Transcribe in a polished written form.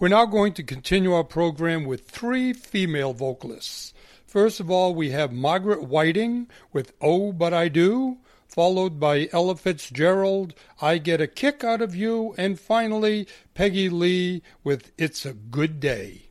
We're now going to continue our program with three female vocalists. First of all, we have Margaret Whiting with Oh, But I Do, followed by Ella Fitzgerald, I Get a Kick Out of You, and finally Peggy Lee with It's a Good Day.